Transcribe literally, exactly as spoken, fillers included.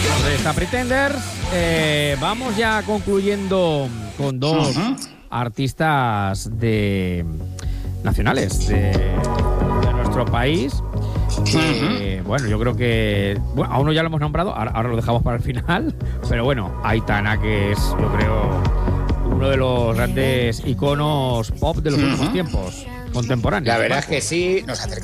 De esta Pretenders, eh, vamos ya concluyendo con dos uh-huh. artistas de nacionales de, de nuestro país. Que, uh-huh. Bueno, yo creo que bueno, a uno ya lo hemos nombrado, ahora, ahora lo dejamos para el final, pero bueno, Aitana, que es, yo creo, uno de los grandes iconos pop de los uh-huh. últimos tiempos contemporáneos. La verdad es que sí, nos acercamos